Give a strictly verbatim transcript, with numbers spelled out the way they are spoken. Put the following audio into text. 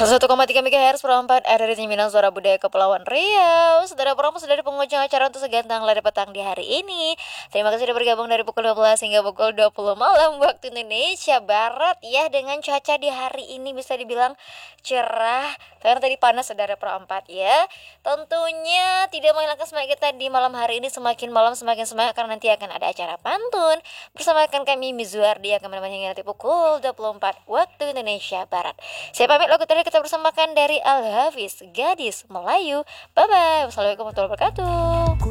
seratus satu koma tiga MHz per empat ada di Minang Suara Budaya Kepulauan Riau. Saudara promo sudah di penghujung acara untuk segantang lada petang di hari ini. Terima kasih sudah bergabung dari pukul dua belas hingga pukul dua puluh malam waktu Indonesia Barat ya. Dengan cuaca di hari ini bisa dibilang cerah, karena tadi panas saudara pro empat ya. Tentunya tidak menghilangkan semangat kita di malam hari ini. Semakin malam semakin semangat karena nanti akan ada acara pantun bersama kami Mizuardi akan menemani hingga nanti pukul dua puluh empat waktu Indonesia Barat. Saya pamit, lagu terakhir kita bersamakan dari Al Hafiz, Gadis Melayu. Bye bye. Wassalamualaikum warahmatullahi wabarakatuh.